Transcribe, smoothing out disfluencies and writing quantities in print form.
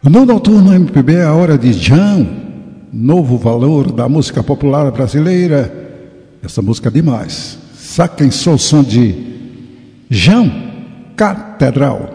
No Noturno MPB é a hora de Jam, novo valor da música popular brasileira. Essa música é demais. Saquem só o som de Jam Catedral.